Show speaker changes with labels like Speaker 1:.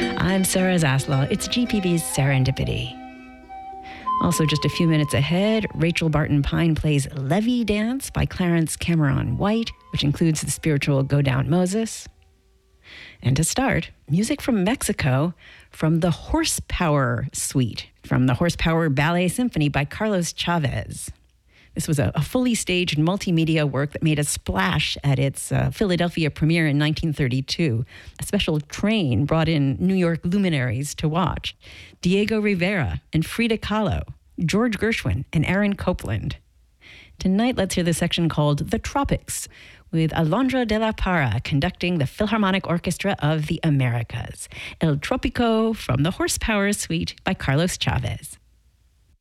Speaker 1: I'm Sarah Zaslow. It's GPB's Serendipity. Also, just a few minutes ahead, Rachel Barton Pine plays Levee Dance by Clarence Cameron White, which includes the spiritual Go Down Moses. And to start, music from Mexico from the Horsepower Suite, from the Horsepower Ballet Symphony by Carlos Chavez. This was a fully staged multimedia work that made a splash at its Philadelphia premiere in 1932. A special train brought in New York luminaries to watch. Diego Rivera and Frida Kahlo, George Gershwin and Aaron Copland. Tonight, let's hear the section called The Tropics, with Alondra de la Parra conducting the Philharmonic Orchestra of the Americas. El Tropico from the Horsepower Suite by Carlos Chavez.